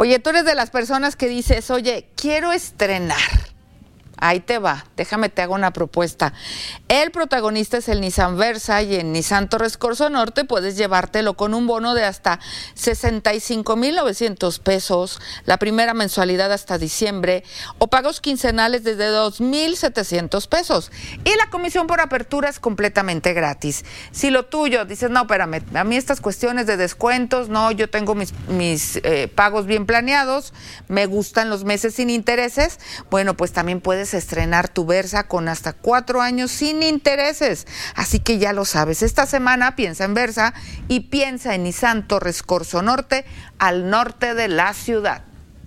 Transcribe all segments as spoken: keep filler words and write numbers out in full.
Oye, tú eres de las personas que dices, oye, quiero estrenar. Ahí te va, déjame te hago una propuesta. El protagonista es el Nissan Versa y en Nissan Torres Corzo Norte puedes llevártelo con un bono de hasta sesenta y cinco mil novecientos pesos, la primera mensualidad hasta diciembre o pagos quincenales desde dos mil setecientos pesos. Y la comisión por apertura es completamente gratis. Si lo tuyo, dices, no, espérame, a mí estas cuestiones de descuentos, no, yo tengo mis, mis eh, pagos bien planeados, me gustan los meses sin intereses, bueno, pues también puedes estrenar tu Versa con hasta cuatro años sin intereses. Así que ya lo sabes, esta semana piensa en Versa y piensa en Nissan Torres Corzo Norte, al norte de la ciudad.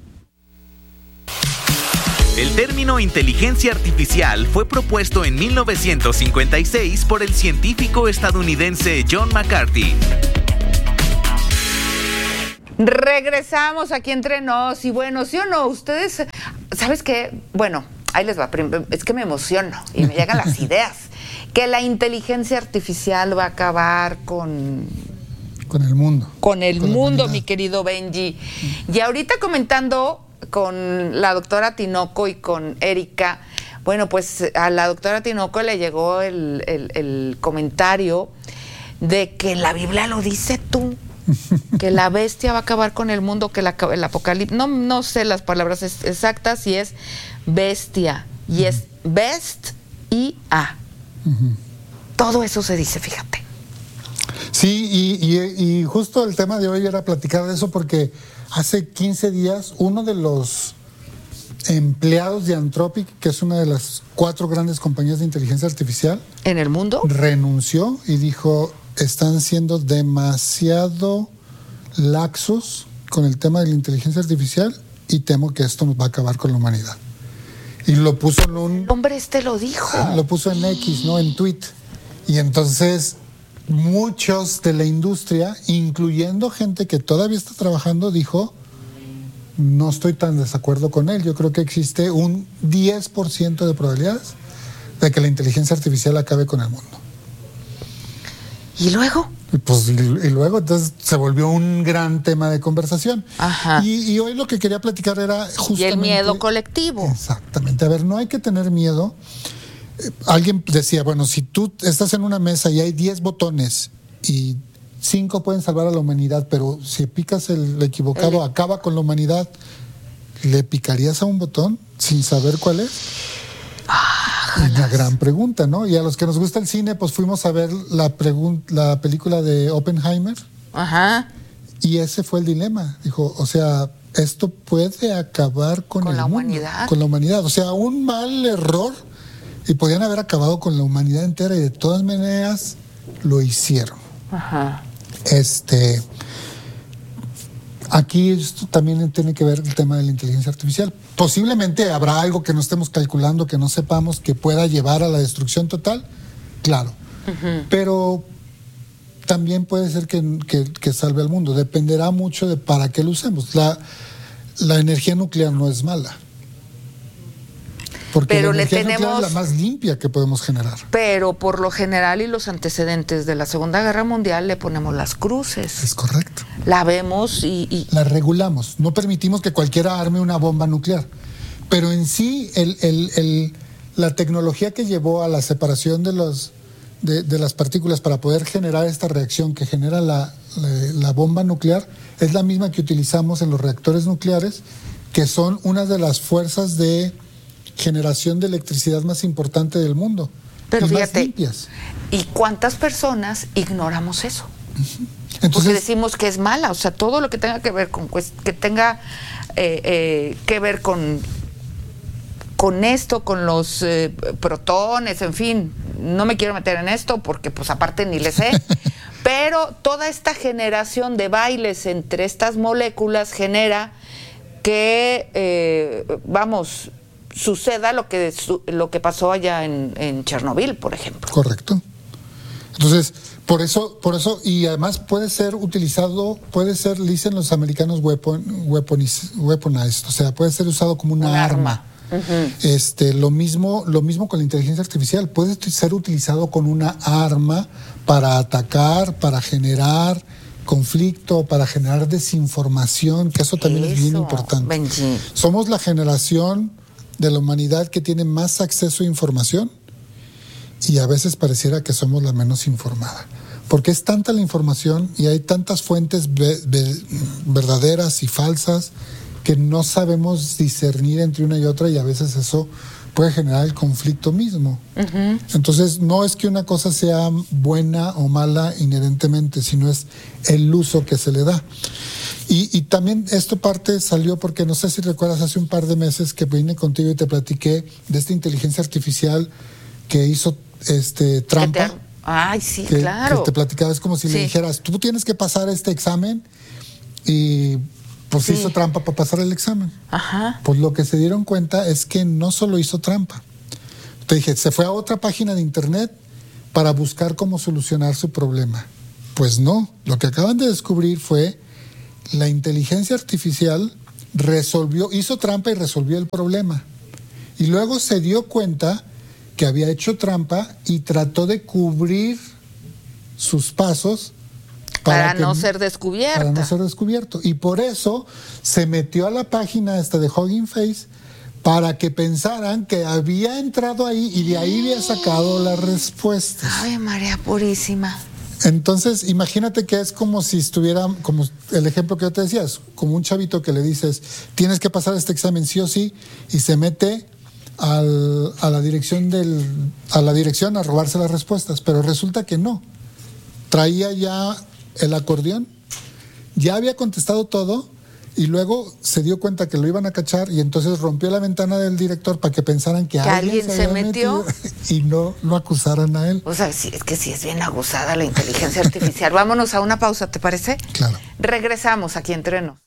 El término inteligencia artificial fue propuesto en mil novecientos cincuenta y seis por el científico estadounidense John McCarthy. Regresamos aquí entre nos y bueno, ¿sí o no? Ustedes, ¿sabes qué? Bueno, ahí les va, es que me emociono y me llegan las ideas. Que la inteligencia artificial va a acabar con... Con el mundo. Con el con mundo, mi querido Benji. Y ahorita comentando con la doctora Tinoco y con Erika, bueno, pues a la doctora Tinoco le llegó el, el, el comentario de que la Biblia lo dice tú. Que la bestia va a acabar con el mundo, que la, el apocalipsis, no, no sé las palabras exactas, y es bestia, y uh-huh. es best y a. Uh-huh. Todo eso se dice, fíjate. Sí, y, y, y justo el tema de hoy era platicar de eso porque hace quince días uno de los empleados de Anthropic, que es una de las cuatro grandes compañías de inteligencia artificial en el mundo, renunció y dijo: están siendo demasiado laxos con el tema de la inteligencia artificial y temo que esto nos va a acabar con la humanidad. Y lo puso en un... Hombre, este lo dijo. Lo puso en X, ¿no? En tweet. Y entonces muchos de la industria, incluyendo gente que todavía está trabajando, dijo: no estoy tan desacuerdo con él. Yo creo que existe un diez por ciento de probabilidades de que la inteligencia artificial acabe con el mundo. ¿Y luego? Y, pues, y, y luego entonces se volvió un gran tema de conversación. Ajá. Y, y hoy lo que quería platicar era justamente... Y el miedo colectivo. Exactamente. A ver, no hay que tener miedo. Eh, alguien decía, bueno, si tú estás en una mesa y hay diez botones y cinco pueden salvar a la humanidad, pero si picas el equivocado, el... acaba con la humanidad, ¿le picarías a un botón sin saber cuál es? Ah, una gran pregunta, ¿no? Y a los que nos gusta el cine, pues fuimos a ver la, pregun- la película de Oppenheimer. Ajá. Y ese fue el dilema. Dijo, o sea, esto puede acabar con, con el la mundo, humanidad. Con la humanidad. O sea, un mal error y podían haber acabado con la humanidad entera y de todas maneras lo hicieron. Ajá. Este... Aquí esto también tiene que ver el tema de la inteligencia artificial. Posiblemente habrá algo que no estemos calculando, que no sepamos, que pueda llevar a la destrucción total, claro. Uh-huh. Pero también puede ser que, que, que salve al mundo. Dependerá mucho de para qué lo usemos. La, la energía nuclear no es mala. Porque pero la energía le tenemos, nuclear es la más limpia que podemos generar. Pero por lo general y los antecedentes de la Segunda Guerra Mundial le ponemos las cruces. Es correcto. La vemos y... y... La regulamos. No permitimos que cualquiera arme una bomba nuclear. Pero en sí, el, el, el, la tecnología que llevó a la separación de, los, de, de las partículas para poder generar esta reacción que genera la, la, la bomba nuclear es la misma que utilizamos en los reactores nucleares, que son una de las fuerzas de generación de electricidad más importante del mundo. Pero y fíjate, más limpias. ¿Y cuántas personas ignoramos eso? Uh-huh. Entonces, porque decimos que es mala, o sea, todo lo que tenga que ver con pues, que tenga eh, eh, que ver con con esto, con los eh, protones, en fin, no me quiero meter en esto porque pues aparte ni le sé, pero toda esta generación de bailes entre estas moléculas genera que eh, vamos suceda lo que su, lo que pasó allá en, en Chernobyl, por ejemplo. Correcto. Entonces, por eso, por eso, y además puede ser utilizado, puede ser, dicen los americanos, weapon, weaponiz, weaponized, o sea, puede ser usado como una Un arma. arma. Uh-huh. Este, lo mismo, lo mismo con la inteligencia artificial, puede ser utilizado con una arma para atacar, para generar conflicto, para generar desinformación, que eso también eso, es bien importante. Benji. Somos la generación de la humanidad que tiene más acceso a información y a veces pareciera que somos la menos informada. Porque es tanta la información y hay tantas fuentes ve- ve- verdaderas y falsas que no sabemos discernir entre una y otra y a veces eso puede generar el conflicto mismo. Uh-huh. Entonces, no es que una cosa sea buena o mala inherentemente, sino es el uso que se le da. Y, y también esto parte salió porque, no sé si recuerdas, hace un par de meses que vine contigo y te platiqué de esta inteligencia artificial que hizo este trampa. Te... Ay, sí, que, claro. Que te platicaba, es como si sí. le dijeras, tú tienes que pasar este examen y... pues sí. hizo trampa para pasar el examen. Ajá. Pues lo que se dieron cuenta es que no solo hizo trampa. Te dije, se fue a otra página de internet para buscar cómo solucionar su problema. Pues no, lo que acaban de descubrir fue la inteligencia artificial resolvió, hizo trampa y resolvió el problema. Y luego se dio cuenta que había hecho trampa y trató de cubrir sus pasos Para, para no que, ser descubierta. Para no ser descubierto. Y por eso se metió a la página esta de Hugging Face para que pensaran que había entrado ahí y de ahí había sacado las respuestas. Ay, María Purísima. Entonces, imagínate que es como si estuviera, como el ejemplo que yo te decía, es como un chavito que le dices, tienes que pasar este examen sí o sí, y se mete al, a la dirección del, a la dirección a robarse las respuestas, pero resulta que no. Traía ya el acordeón, ya había contestado todo y luego se dio cuenta que lo iban a cachar y entonces rompió la ventana del director para que pensaran que, que alguien, alguien se, se metió y no lo acusaran a él. O sea, sí, es que sí es bien abusada la inteligencia artificial. Vámonos a una pausa, ¿te parece? Claro. Regresamos aquí entre nos.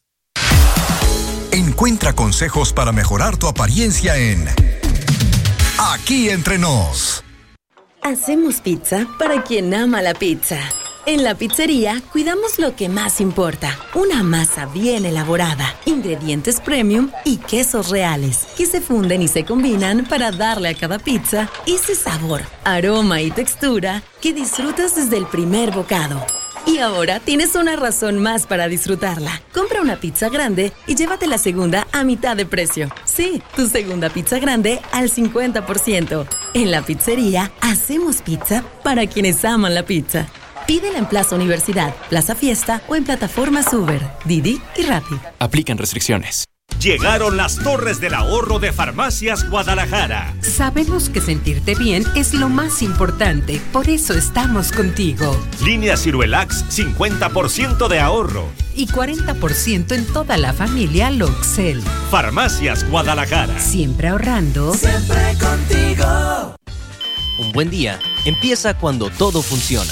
Encuentra consejos para mejorar tu apariencia en Aquí Entre Nos. Hacemos pizza para quien ama la pizza. En la pizzería cuidamos lo que más importa, una masa bien elaborada, ingredientes premium y quesos reales, que se funden y se combinan para darle a cada pizza ese sabor, aroma y textura que disfrutas desde el primer bocado. Y ahora tienes una razón más para disfrutarla. Compra una pizza grande y llévate la segunda a mitad de precio. Sí, tu segunda pizza grande al cincuenta por ciento. En la pizzería hacemos pizza para quienes aman la pizza. Pídela en Plaza Universidad, Plaza Fiesta o en plataformas Uber, Didi y Rappi. Aplican restricciones. Llegaron las Torres del Ahorro de Farmacias Guadalajara. Sabemos que sentirte bien es lo más importante, por eso estamos contigo. Línea Ciruelax, cincuenta por ciento de ahorro. Y cuarenta por ciento en toda la familia Loxel. Farmacias Guadalajara. Siempre ahorrando. Siempre contigo. Un buen día empieza cuando todo funciona.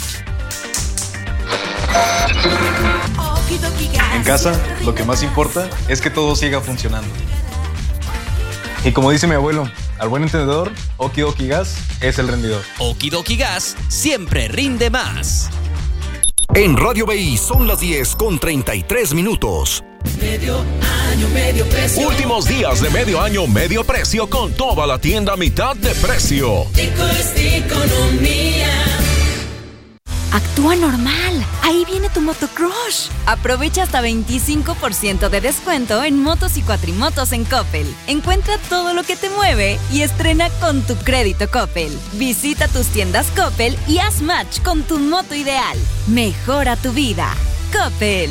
En casa, lo que más importa es que todo siga funcionando. Y como dice mi abuelo, al buen entendedor, Okidoki Gas es el rendidor. Okidoki Gas siempre rinde más. En Radio B I son las diez con treinta y tres minutos. Medio año, medio precio. Últimos días de medio año, medio precio con toda la tienda a mitad de precio. Eco es economía. Actúa normal. Ahí viene tu Motocrush. Aprovecha hasta veinticinco por ciento de descuento en motos y cuatrimotos en Coppel. Encuentra todo lo que te mueve y estrena con tu crédito Coppel. Visita tus tiendas Coppel y haz match con tu moto ideal. Mejora tu vida. Coppel.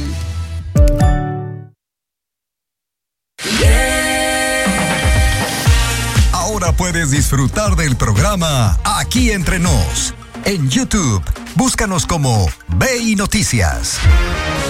Ahora puedes disfrutar del programa Aquí Entre Nos. En YouTube, búscanos como B I Noticias.